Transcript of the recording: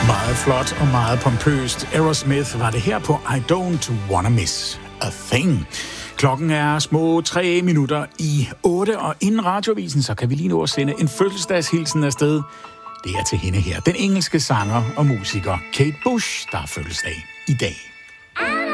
Meget flot og meget pompøst. Aerosmith var det her på I Don't Wanna Miss a Thing. Klokken er små 3 minutter i 8, og inden radioavisen, så kan vi lige nå at sende en fødselsdagshilsen afsted. Det er til hende her, den engelske sanger og musiker Kate Bush, der har fødselsdag i dag.